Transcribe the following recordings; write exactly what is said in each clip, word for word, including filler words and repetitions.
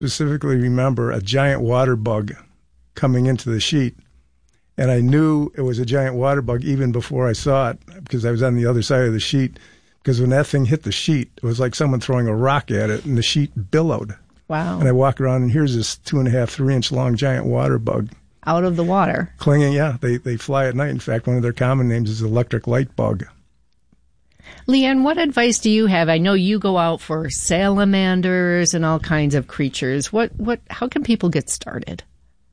specifically remember a giant water bug coming into the sheet. And I knew it was a giant water bug even before I saw it because I was on the other side of the sheet. Because when that thing hit the sheet, it was like someone throwing a rock at it, and the sheet billowed. Wow. And I walk around, and here's this two and a half, three inch long giant water bug. Out of the water. Clinging, yeah. They, they fly at night. In fact, one of their common names is electric light bug. Leanne, what advice do you have? I know you go out for salamanders and all kinds of creatures. What, what, how can people get started?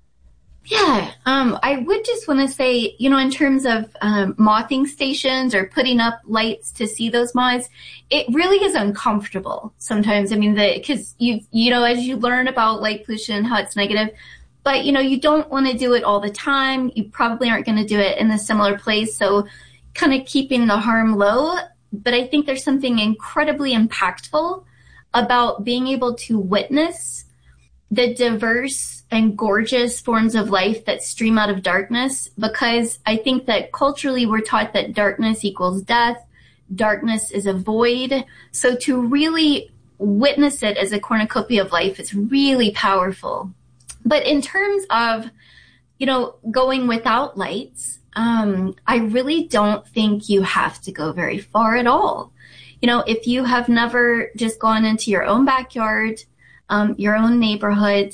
Yeah, um, I would just want to say, you know, in terms of um, mothing stations or putting up lights to see those moths, it really is uncomfortable sometimes. I mean, because you, you know, as you learn about light pollution, how it's negative, but, you know, you don't want to do it all the time. You probably aren't going to do it in a similar place. So kind of keeping the harm low. But I think there's something incredibly impactful about being able to witness the diverse and gorgeous forms of life that stream out of darkness, because I think that culturally we're taught that darkness equals death, darkness is a void. So to really witness it as a cornucopia of life is really powerful. But in terms of, you know, going without lights, um, I really don't think you have to go very far at all. You know, if you have never just gone into your own backyard, um, your own neighborhood,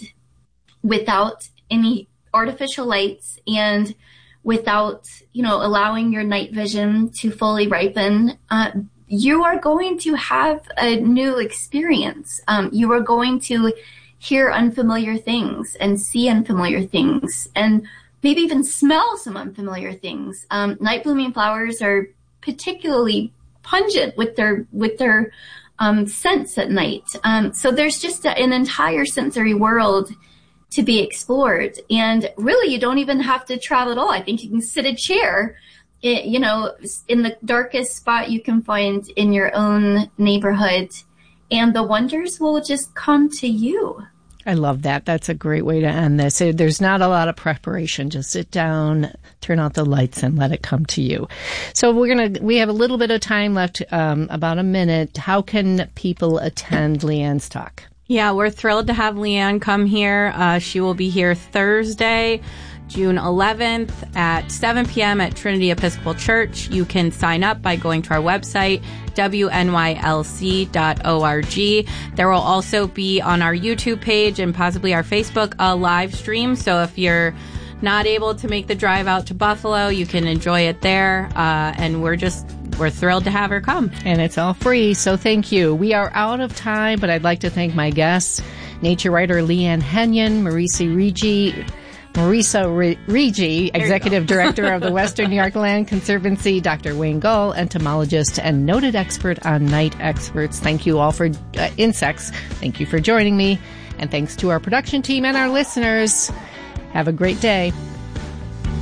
without any artificial lights and without, you know, allowing your night vision to fully ripen, uh, you are going to have a new experience. Um, you are going to hear unfamiliar things and see unfamiliar things and maybe even smell some unfamiliar things. Um, night blooming flowers are particularly pungent with their, with their, um, scents at night. Um, so there's just a, an entire sensory world to be explored. And really, you don't even have to travel at all. I think you can sit a chair, it, you know, in the darkest spot you can find in your own neighborhood, and the wonders will just come to you. I love that. That's a great way to end this. There's not a lot of preparation. Just sit down, turn out the lights, and let it come to you. So we're gonna. We have a little bit of time left, um, about a minute. How can people attend Leanne's talk? Yeah, we're thrilled to have Leanne come here. Uh, she will be here Thursday, June eleventh at seven p.m. at Trinity Episcopal Church. You can sign up by going to our website, W N Y L C dot org. There will also be on our YouTube page and possibly our Facebook a live stream. So if you're not able to make the drive out to Buffalo, you can enjoy it there. Uh, and we're just... We're thrilled to have her come. And it's all free, so thank you. We are out of time, but I'd like to thank my guests, nature writer Leanne Henyon, Marisa Rigi, Marisa Rigi, Executive Director of the Western New York Land Conservancy, Doctor Wayne Gull, entomologist and noted expert on night experts. Thank you all for uh, insects. Thank you for joining me. And thanks to our production team and our listeners. Have a great day.